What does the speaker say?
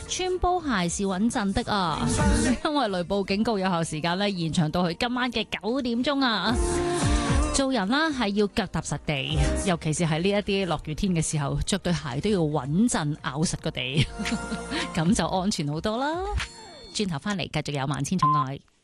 穿波鞋是穩陣的啊，因為雷暴警告有效時間咧延長到去今晚嘅9點鐘啊。做人啦係要腳踏實地，尤其是喺呢一啲落雨天嘅時候，着對鞋都要穩陣咬實個地，咁就安全好多啦。轉頭翻嚟繼續有萬千寵愛。